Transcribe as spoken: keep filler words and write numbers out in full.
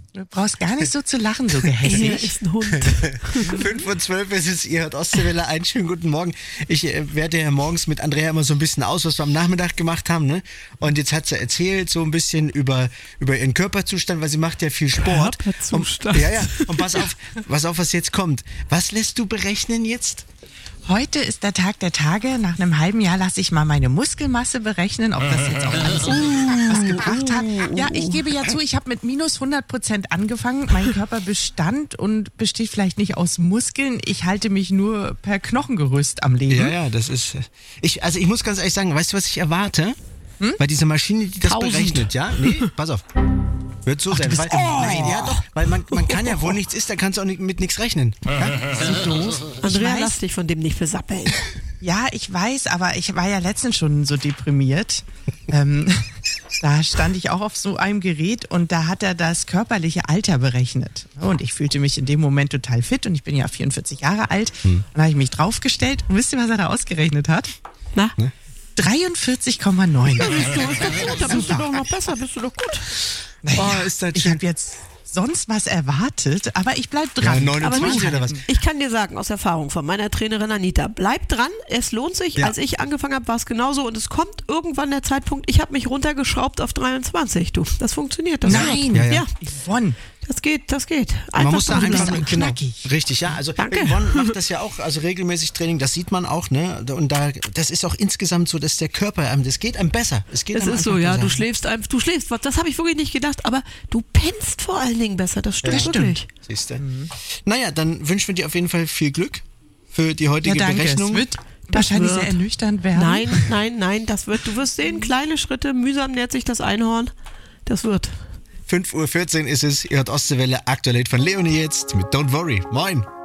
Du brauchst gar nicht so zu lachen, so gehässig. Er ist ein Hund. fünf Uhr zwölf ist es, ihr hört Ostseewelle, einen schönen guten Morgen. Ich äh, werte ja morgens mit Andrea immer so ein bisschen aus, was wir am Nachmittag gemacht haben, ne? Und jetzt hat sie erzählt so ein bisschen über, über ihren Körperzustand, weil sie macht ja viel Sport. Körperzustand. Und, ja, ja, und pass auf, pass auf, was jetzt kommt. Was lässt du berechnen jetzt? Heute ist der Tag der Tage. Nach einem halben Jahr lasse ich mal meine Muskelmasse berechnen, ob das jetzt auch alles so was gebracht hat. Ja, ich gebe ja zu, ich habe mit minus hundert Prozent angefangen. Mein Körper bestand und besteht vielleicht nicht aus Muskeln. Ich halte mich nur per Knochengerüst am Leben. Ja, ja, das ist... Ich, also ich muss ganz ehrlich sagen, weißt du, was ich erwarte? Hm? Bei dieser Maschine, die das Tausend. berechnet, ja? Nee, pass auf. Wird so Ach, sein. du Weil, bist- oh. Nein, ja doch, weil man, man kann ja, wo nichts ist, da kannst du auch nicht, mit nichts rechnen. Ja? So doof. Andrea, Ich lass weiß, dich von dem nicht besappeln. ja, ich weiß, aber ich war ja letztens schon so deprimiert. ähm, da stand ich auch auf so einem Gerät und da hat er das körperliche Alter berechnet. Und ich fühlte mich in dem Moment total fit und ich bin ja vierundvierzig Jahre alt. Hm. Und dann habe ich mich draufgestellt und wisst ihr, was er da ausgerechnet hat? Na? dreiundvierzig Komma neun. Ja, bist du, ist doch gut, da bist du doch noch besser, bist du doch gut. Naja, Oh, ist das ich schön. habe jetzt sonst was erwartet, aber ich bleib Ja, dran. neunundzwanzig Aber oder was? Ich kann dir sagen, aus Erfahrung von meiner Trainerin Anita, bleib dran, es lohnt sich. Ja. Als ich angefangen habe, war es genauso und es kommt irgendwann der Zeitpunkt, ich habe mich runtergeschraubt auf dreiundzwanzig, du. Das funktioniert. Das Nein, Ja, ja. ja, Yvonne, das geht, das geht. Man muss da dran einfach, bleiben. genau, knackig. richtig, ja, also Danke. Yvonne macht das ja auch, also regelmäßig Training, das sieht man auch, ne, und da, das ist auch insgesamt so, dass der Körper einem, das geht einem besser, es geht Es einem ist so, einfach ja, besser. du schläfst einfach, du schläfst, das habe ich wirklich nicht gedacht, aber du pennst vor allen Dingen besser, das stimmt Ja, wirklich. Siehst du? Naja, dann wünschen wir dir auf jeden Fall viel Glück für die heutige ja danke, Berechnung. es wird wahrscheinlich wird. sehr ernüchternd werden. Nein, nein, nein, das wird, du wirst sehen, kleine Schritte, mühsam nährt sich das Einhorn, das wird. fünf Uhr vierzehn ist es, ihr hört Ostseewelle, aktuell von Leonie jetzt mit Don't Worry. Moin!